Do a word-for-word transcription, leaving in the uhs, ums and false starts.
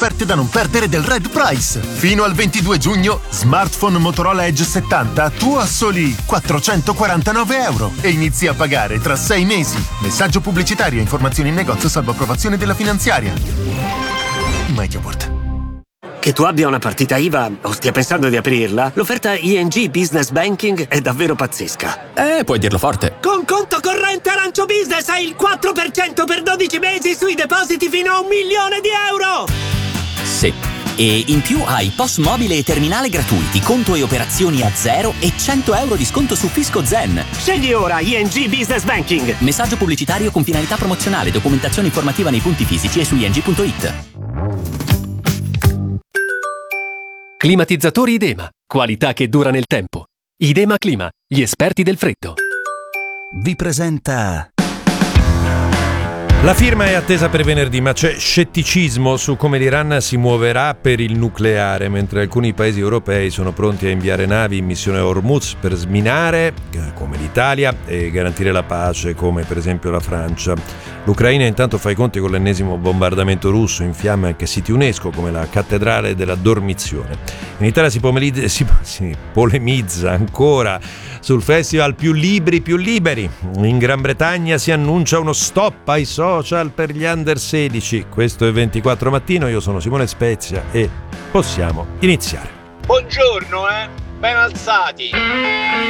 offerte da non perdere del Red Price. Fino al ventidue giugno, smartphone Motorola Edge settanta tuo a soli quattrocentoquarantanove euro e inizi a pagare tra sei mesi. Messaggio pubblicitario e informazioni in negozio salvo approvazione della finanziaria. MediaWorld. Che tu abbia una partita I V A o stia pensando di aprirla, l'offerta I N G Business Banking è davvero pazzesca. Eh, puoi dirlo forte. Con conto corrente Arancio Business hai il quattro per cento per dodici mesi sui depositi fino a un milione di euro! Sì. E in più hai P O S mobile e terminale gratuiti, conto e operazioni a zero e cento euro di sconto su Fisco Zen. Scegli ora I N G Business Banking. Messaggio pubblicitario con finalità promozionale, documentazione informativa nei punti fisici e su i n g punto i t. Climatizzatori Idema. Qualità che dura nel tempo. Idema Clima, gli esperti del freddo. Vi presenta... La firma è attesa per venerdì, ma c'è scetticismo su come l'Iran si muoverà per il nucleare, mentre alcuni paesi europei sono pronti a inviare navi in missione Hormuz per sminare, come l'Italia, e garantire la pace, come per esempio la Francia. L'Ucraina intanto fa i conti con l'ennesimo bombardamento russo, in fiamme anche siti UNESCO come la cattedrale della Dormizione. In Italia si, pomelizza, si, si polemizza ancora sul festival Più Libri Più Liberi. In Gran Bretagna si annuncia uno stop ai social per gli under sedici. Questo è ventiquattro Mattino, io sono Simone Spezia e possiamo iniziare. Buongiorno, eh? Ben alzati!